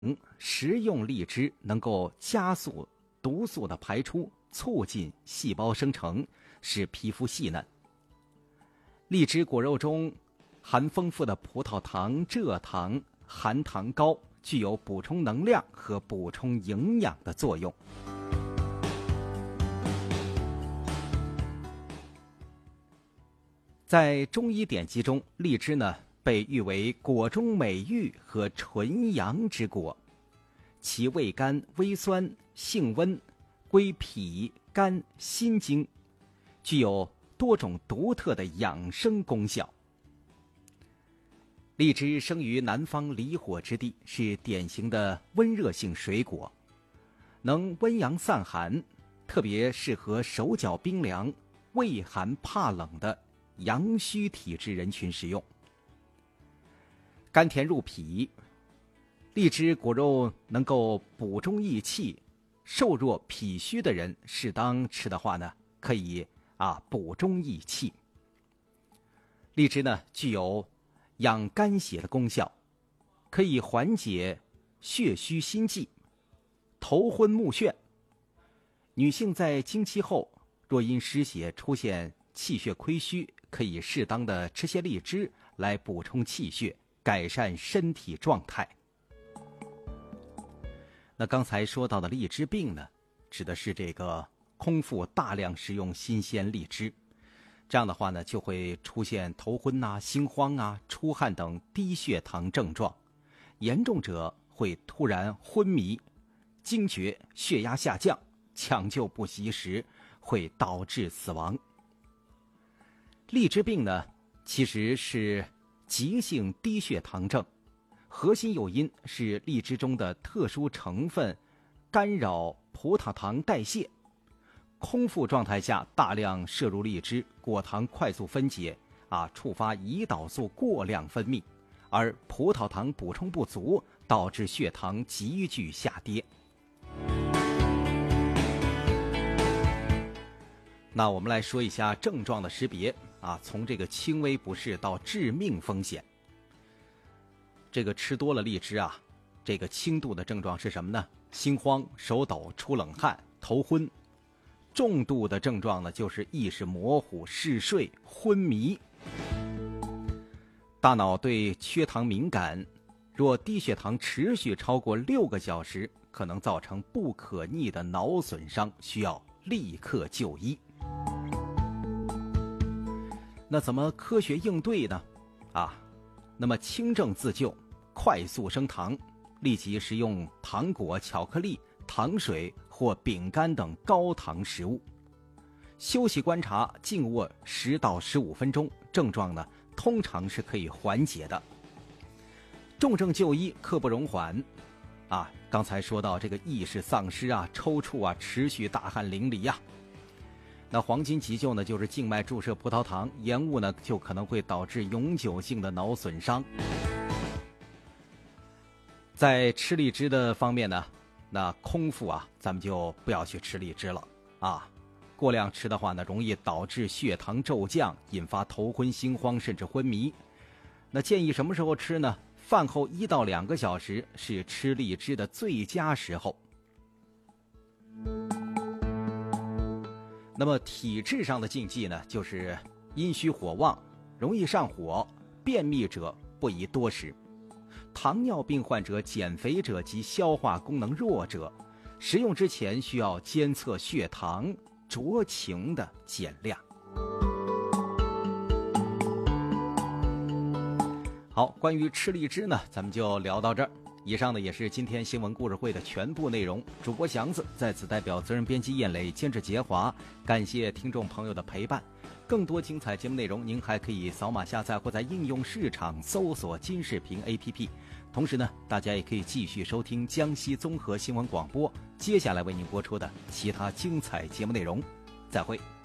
食用荔枝能够加速毒素的排出，促进细胞生成，使皮肤细嫩。荔枝果肉中含丰富的葡萄糖、蔗糖，含糖高，具有补充能量和补充营养的作用。在中医典籍中，荔枝呢被誉为果中美玉和纯阳之果，其味甘微酸，性温，归脾、肝、心经，具有多种独特的养生功效。荔枝生于南方离火之地，是典型的温热性水果，能温阳散寒，特别适合手脚冰凉、畏寒怕冷的阳虚体质人群食用。甘甜入脾，荔枝果肉能够补中益气，瘦弱脾虚的人适当吃的话呢，可以补中益气。荔枝呢具有养肝血的功效，可以缓解血虚心悸、头昏目眩。女性在经期后若因失血出现气血亏虚，可以适当的吃些荔枝来补充气血，改善身体状态。那刚才说到的荔枝病呢，指的是这个空腹大量食用新鲜荔枝，这样的话呢，就会出现头昏心慌出汗等低血糖症状，严重者会突然昏迷、惊厥、血压下降，抢救不及时会导致死亡。荔枝病呢，其实是急性低血糖症，核心诱因是荔枝中的特殊成分干扰葡萄糖代谢。空腹状态下大量摄入荔枝，果糖快速分解触发胰岛素过量分泌，而葡萄糖补充不足，导致血糖急剧下跌。那我们来说一下症状的识别从这个轻微不适到致命风险。这个吃多了荔枝这个轻度的症状是什么呢？心慌、手抖、出冷汗、头昏。重度的症状呢，就是意识模糊、嗜睡、昏迷。大脑对缺糖敏感，若低血糖持续超过6个小时，可能造成不可逆的脑损伤，需要立刻就医。那怎么科学应对呢？那么轻症自救，快速升糖，立即食用糖果、巧克力、糖水或饼干等高糖食物。休息观察，静卧10到15分钟，症状呢通常是可以缓解的。重症就医刻不容缓。刚才说到这个意识丧失抽搐持续大汗淋漓那黄金急救呢，就是静脉注射葡萄糖，延误呢就可能会导致永久性的脑损伤。在吃荔枝的方面呢，那空腹咱们就不要去吃荔枝了过量吃的话呢，容易导致血糖骤降，引发头昏心慌甚至昏迷。那建议什么时候吃呢？饭后1到2个小时是吃荔枝的最佳时候。那么体质上的禁忌呢，就是阴虚火旺，容易上火，便秘者不宜多食。糖尿病患者、减肥者及消化功能弱者，食用之前需要监测血糖，酌情的减量。好，关于吃荔枝呢，咱们就聊到这儿。以上呢也是今天新闻故事会的全部内容。主播祥子在此代表责任编辑燕磊、监制杰华，感谢听众朋友的陪伴。更多精彩节目内容，您还可以扫码下载或在应用市场搜索金视频 APP。同时呢，大家也可以继续收听江西综合新闻广播接下来为您播出的其他精彩节目内容。再会。